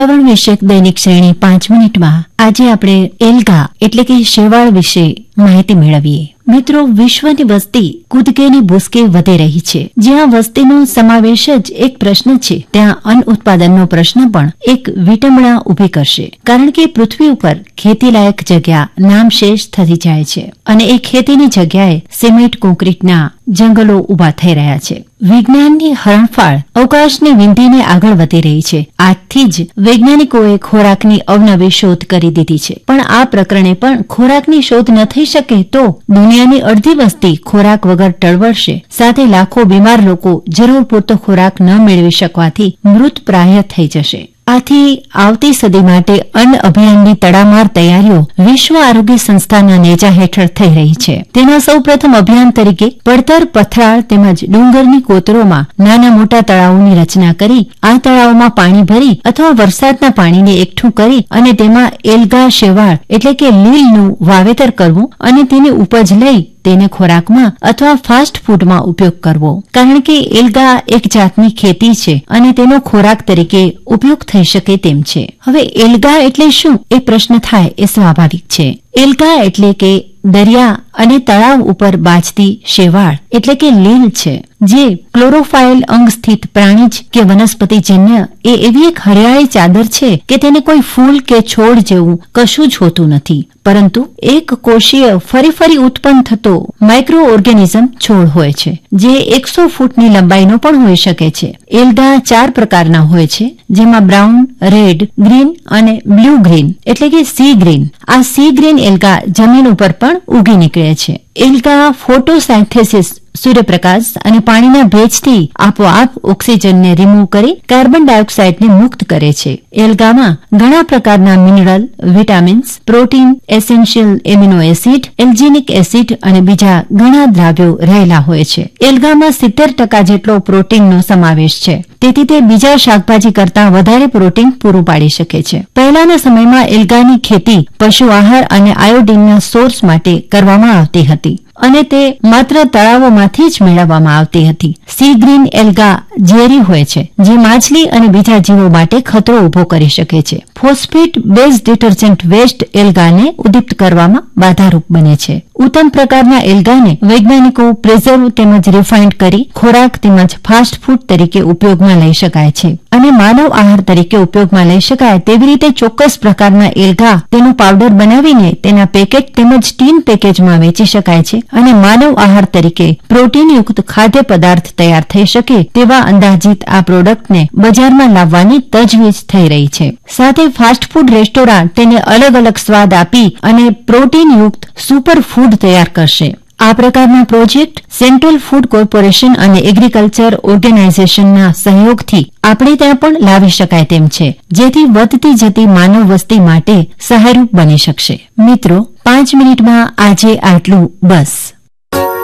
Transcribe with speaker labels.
Speaker 1: पर्यावरण विषयक दैनिक श्रेणी 5 मिनिटમાં આજે આપણે એલ્ગા એટલે કે શેવાળ વિશે માહિતી મેળવીએ। મિત્રો, વિશ્વની વસ્તી કૂદકે ભૂસકે વધી રહી છે। જ્યાં વસ્તીનો સમાવેશ જ એક પ્રશ્ન છે, ત્યાં અન્ન ઉત્પાદનનો પ્રશ્ન પણ એક વિટંબણા ઉભી કરશે, કારણ કે પૃથ્વી ઉપર ખેતીલાયક જગ્યા નામશેષ થતી જાય છે અને એ ખેતીની જગ્યાએ સિમેન્ટ કોન્ક્રીટના જંગલો ઉભા થઈ રહ્યા છે। વિજ્ઞાનની હરણફાળ અવકાશને વિંધીને આગળ વધી રહી છે। આજથી જ વૈજ્ઞાનિકોએ ખોરાકની અવનવી શોધ કરી દીધી છે, પણ આ પ્રકરણે પણ ખોરાકની શોધ ન થઈ શકે તો દુનિયાની અડધી વસ્તી ખોરાક વગર ટળવળશે, સાથે લાખો બીમાર લોકો જરૂર પૂરતો ખોરાક ન મેળવી શકવાથી મૃતપ્રાય થઈ જશે। આથી આવતી સદી માટે અન્ન અભિયાનની તડામાર તૈયારીઓ વિશ્વ આરોગ્ય સંસ્થાના નેજા હેઠળ થઈ રહી છે। તેના સૌપ્રથમ અભિયાન તરીકે પડતર, પથરાળ તેમજ ડુંગરની કોતરોમાં નાના મોટા તળાવોની રચના કરી આ તળાવોમાં પાણી ભરી અથવા વરસાદના પાણીને એકઠું કરી અને તેમાં એલ્ગા શેવાળ એટલે કે લીલનું વાવેતર કરવું અને તેની ઉપજ લઈ તેને ખોરાકમાં અથવા ફાસ્ટ ફૂડમાં ઉપયોગ કરવો, કારણ કે એલ્ગા એક જાતની ખેતી છે અને તેનો ખોરાક તરીકે ઉપયોગ થઈ શકે તેમ છે। હવે એલ્ગા એટલે શું એ પ્રશ્ન થાય એ સ્વાભાવિક છે। એલ્ગા એટલે કે દરિયા અને તળાવ ઉપર બાજતી શેવાળ એટલે કે લીલ છે, જે ક્લોરોફાઇલ અંગ સ્થિત પ્રાણીજ કે વનસ્પતિજન્ય એ એવી એક હરિયાળી ચાદર છે કે તેને કોઈ ફૂલ કે છોડ જેવું કશું જ હોતું નથી, પરંતુ એક કોષીય ફરી ઉત્પન્ન થતો માઇક્રો ઓર્ગેનિઝમ છોડ હોય છે, જે 100 ફૂટની લંબાઈનો પણ હોઈ શકે છે। એલ્ગા 4 પ્રકારના હોય છે, જેમાં બ્રાઉન, રેડ, ગ્રીન અને બ્લુ ગ્રીન એટલે કે સી ગ્રીન। આ સી ગ્રીન એલ્ગા જમીન ઉપર પણ ઉગી નીકળે છે। એલ્ગા ફોટોસાયન્થેસિસ સૂર્યપ્રકાશ અને પાણીના ભેજથી આપોઆપ ઓક્સિજનને રિમૂવ કરી કાર્બન ડાયોક્સાઇડને મુક્ત કરે છે। એલ્ગામાં ઘણા પ્રકારના mineral, vitamins, protein, essential amino acid, એલ્જિનિક acid અને બીજા ઘણા દ્રાવ્યો રહેલા હોય છે। એલ્ગામાં 70% જેટલો પ્રોટીનનો સમાવેશ છે, તેથી તે બીજા શાકભાજી કરતાં વધારે પ્રોટીન પૂરું પાડી શકે છે। પહેલાના સમયમાં એલ્ગાની ખેતી પશુ આહાર અને આયોડીનના સોર્સ માટે કરવામાં આવતી હતી અને તે માત્ર તળાવોમાંથી જ મેળવવામાં આવતી હતી। સી ગ્રીન એલ્ગા ઝેરી હોય છે, જે માછલી અને બીજા જીવો માટે ખતરો ઉભો કરી શકે છે। ફોસ્ફેટ બેઝ ડિટર્જન્ટ વેસ્ટ એલ્ગાને ઉદ્દીપ્ત કરવામાં બાધારૂપ બને છે। ઉત્તમ પ્રકારના એલ્ગાને વૈજ્ઞાનિકો પ્રિઝર્વ તેમજ રિફાઇન્ડ કરી ખોરાક તેમજ ફાસ્ટ ફૂડ તરીકે ઉપયોગમાં લઈ શકાય છે અને માનવ આહાર તરીકે ઉપયોગમાં લઈ શકાય તેવી રીતે ચોક્કસ પ્રકારના એલ્ગા તેનો પાવડર બનાવીને તેના પેકેટ તેમજ ટીન પેકેજમાં વેચી શકાય છે અને માનવ આહાર તરીકે પ્રોટીનયુક્ત ખાદ્ય પદાર્થ તૈયાર થઈ શકે તેવા અંદાજિત આ પ્રોડક્ટને બજારમાં લાવવાની તજવીજ થઈ રહી છે। સાથે ફાસ્ટ ફૂડ રેસ્ટોરાં તેને અલગ અલગ સ્વાદ આપી અને પ્રોટીનયુક્ત સુપર ફૂડ તૈયાર કરશે। આ પ્રકારના પ્રોજેક્ટ સેન્ટ્રલ ફૂડ કોર્પોરેશન અને એગ્રીકલ્ચર ઓર્ગેનાઇઝેશનના સહયોગથી આપણે ત્યાં પણ લાવી શકાય તેમ છે, જેથી વધતી જતી માનવ વસ્તી માટે સહાયરૂપ બની શકશે। મિત્રો, 5 મિનિટમાં આજે આટલું બસ।